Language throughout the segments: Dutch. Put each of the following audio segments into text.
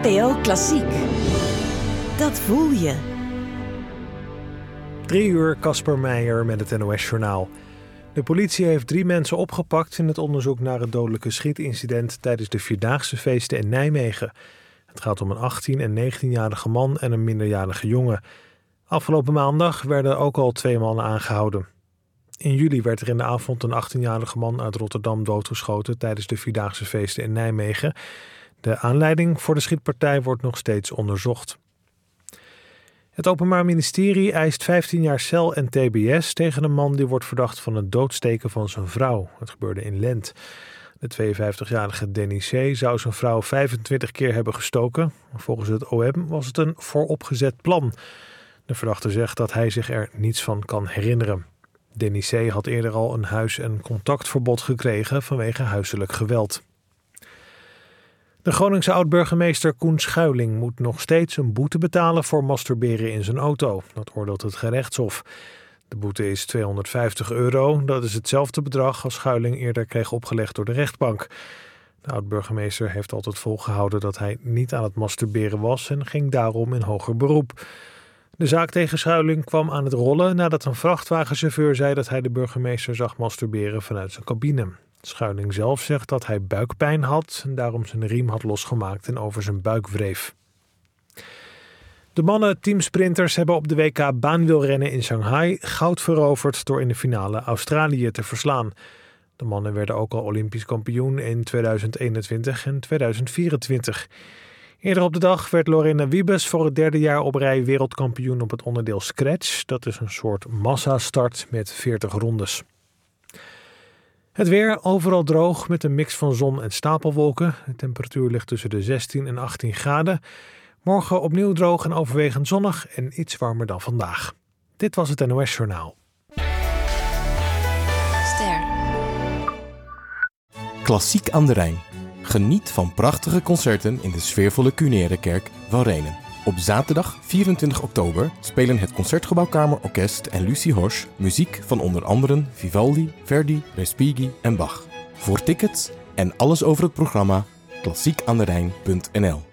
NPO Klassiek. Dat voel je. 3 uur, Casper Meijer met het NOS-journaal. De politie heeft 3 mensen opgepakt in het onderzoek naar het dodelijke schietincident tijdens de Vierdaagse feesten in Nijmegen. Het gaat om een 18- en 19-jarige man en een minderjarige jongen. Afgelopen maandag werden ook al 2 mannen aangehouden. In juli werd er in de avond een 18-jarige man uit Rotterdam doodgeschoten tijdens de Vierdaagse feesten in Nijmegen. De aanleiding voor de schietpartij wordt nog steeds onderzocht. Het Openbaar Ministerie eist 15 jaar cel en tbs tegen een man die wordt verdacht van het doodsteken van zijn vrouw. Het gebeurde in Lent. De 52-jarige Denny C. zou zijn vrouw 25 keer hebben gestoken. Volgens het OM was het een vooropgezet plan. De verdachte zegt dat hij zich er niets van kan herinneren. Denny C. had eerder al een huis- en contactverbod gekregen vanwege huiselijk geweld. De Groningse oud-burgemeester Koen Schuiling moet nog steeds een boete betalen voor masturberen in zijn auto. Dat oordeelt het gerechtshof. De boete is €250. Dat is hetzelfde bedrag als Schuiling eerder kreeg opgelegd door de rechtbank. De oud-burgemeester heeft altijd volgehouden dat hij niet aan het masturberen was en ging daarom in hoger beroep. De zaak tegen Schuiling kwam aan het rollen nadat een vrachtwagenchauffeur zei dat hij de burgemeester zag masturberen vanuit zijn cabine. Schuiling zelf zegt dat hij buikpijn had en daarom zijn riem had losgemaakt en over zijn buik wreef. De mannen teamsprinters hebben op de WK baanwielrennen in Shanghai goud veroverd door in de finale Australië te verslaan. De mannen werden ook al Olympisch kampioen in 2021 en 2024. Eerder op de dag werd Lorena Wiebes voor het 3e jaar op rij wereldkampioen op het onderdeel Scratch. Dat is een soort massastart met 40 rondes. Het weer, overal droog met een mix van zon en stapelwolken. De temperatuur ligt tussen de 16 en 18 graden. Morgen opnieuw droog en overwegend zonnig en iets warmer dan vandaag. Dit was het NOS Journaal. Ster. Klassiek aan de Rijn. Geniet van prachtige concerten in de sfeervolle Cunaire Kerk van Renen. Op zaterdag 24 oktober spelen het Concertgebouwkamerorkest en Lucie Horsch muziek van onder andere Vivaldi, Verdi, Respighi en Bach. Voor tickets en alles over het programma klassiekaanderijn.nl.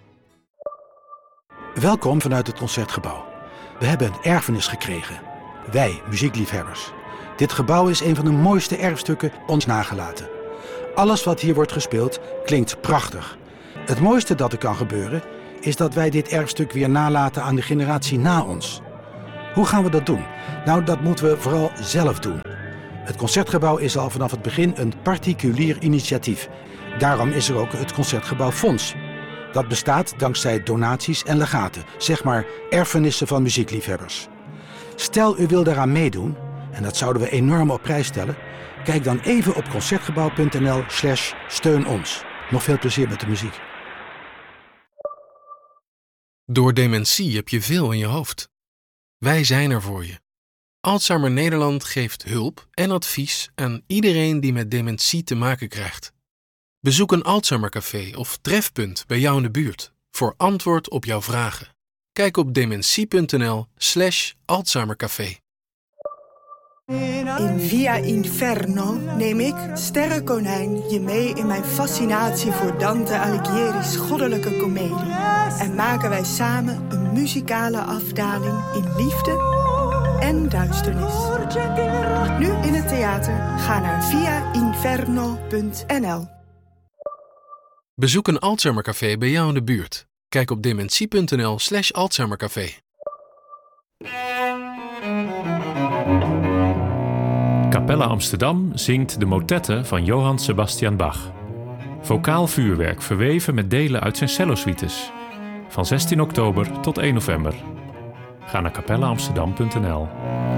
Welkom vanuit het Concertgebouw. We hebben een erfenis gekregen. Wij, muziekliefhebbers. Dit gebouw is een van de mooiste erfstukken ons nagelaten. Alles wat hier wordt gespeeld klinkt prachtig. Het mooiste dat er kan gebeuren is dat wij dit erfstuk weer nalaten aan de generatie na ons. Hoe gaan we dat doen? Nou, dat moeten we vooral zelf doen. Het Concertgebouw is al vanaf het begin een particulier initiatief. Daarom is er ook het Concertgebouwfonds. Dat bestaat dankzij donaties en legaten, zeg maar erfenissen van muziekliefhebbers. Stel u wil daaraan meedoen, en dat zouden we enorm op prijs stellen, kijk dan even op concertgebouw.nl/steun ons. Nog veel plezier met de muziek. Door dementie heb je veel in je hoofd. Wij zijn er voor je. Alzheimer Nederland geeft hulp en advies aan iedereen die met dementie te maken krijgt. Bezoek een Alzheimercafé of trefpunt bij jou in de buurt voor antwoord op jouw vragen. Kijk op dementie.nl/Alzheimercafé. In Via Inferno neem ik, sterrenkonijn, je mee in mijn fascinatie voor Dante Alighieri's goddelijke komedie. En maken wij samen een muzikale afdaling in liefde en duisternis. Nu in het theater. Ga naar viainferno.nl. Bezoek een Alzheimercafé bij jou in de buurt. Kijk op dementie.nl/Alzheimercafé. Capella Amsterdam zingt de motetten van Johann Sebastian Bach. Vocaal vuurwerk verweven met delen uit zijn cellosuites. Van 16 oktober tot 1 november. Ga naar capellaamsterdam.nl.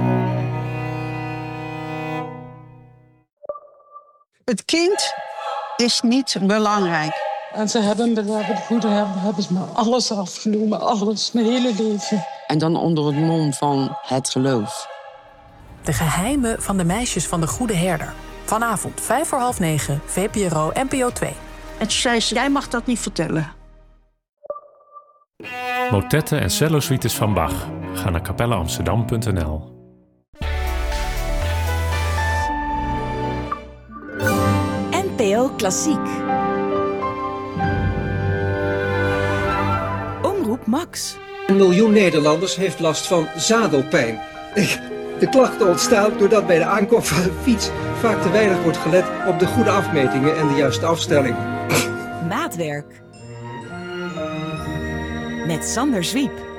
Het kind is niet belangrijk. En ze hebben de goede hebben ze me alles afgenomen, alles, mijn hele leven. En dan onder het mom van het geloof. De geheimen van de meisjes van de Goede Herder. Vanavond 9:05, VPRO NPO 2. En toen zei ze, jij mag dat niet vertellen. Motetten en cellosuites van Bach. Ga naar capellaamsterdam.nl. NPO Klassiek. Max. 1 miljoen Nederlanders heeft last van zadelpijn. De klachten ontstaan doordat bij de aankoop van een fiets vaak te weinig wordt gelet op de goede afmetingen en de juiste afstelling. Maatwerk. Met Sander Zwiep.